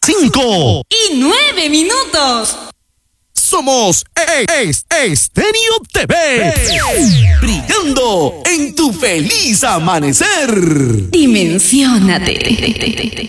5 y 9 minutos. Somos Estéreo TV, brillando en tu feliz amanecer. Dimensiónate.